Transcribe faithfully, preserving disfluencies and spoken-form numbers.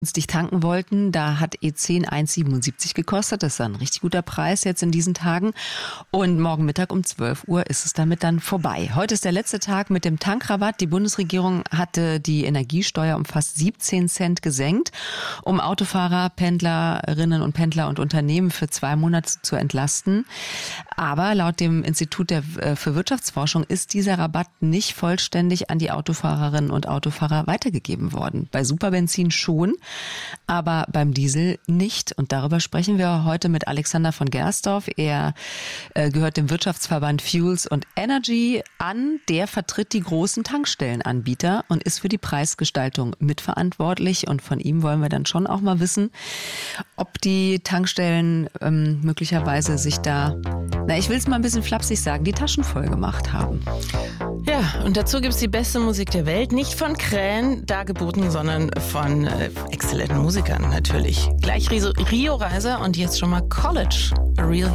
günstig tanken wollten, da hat E zehn eins Komma siebenundsiebzig gekostet. Das ist ein richtig guter Preis jetzt in diesen Tagen. Und morgen Mittag um zwölf Uhr ist es damit dann vorbei. Heute ist der letzte Tag mit dem Tankrabatt. Die Bundesregierung hatte die Energiesteuer um fast siebzehn Cent gesenkt, um Autofahrer, Pendlerinnen und Pendler und Unternehmen für zwei Monate zu entlasten. Aber laut dem Institut der, für Wirtschaftsforschung ist dieser Rabatt nicht vollständig an die Autofahrerinnen und Autofahrer weitergegeben worden. Bei Superbenzin schon, aber beim Diesel nicht. Und darüber sprechen wir heute mit Alexander von Gersdorf. Er äh, gehört dem Wirtschaftsverband Fuels und Energy an. Der vertritt die großen Tankstellenanbieter und ist für die Preisgestaltung mitverantwortlich. Und von ihm wollen wir dann schon auch mal wissen, ob die Tankstellen ähm, möglicherweise sich da, na, ich will es mal ein bisschen flapsig sagen, die Taschen voll gemacht haben. Ja, und dazu gibt's die beste Musik der Welt. Nicht von Krähen dargeboten, sondern von äh, exzellenten Musikern natürlich. Gleich Rio-Reise und jetzt schon mal College. A Real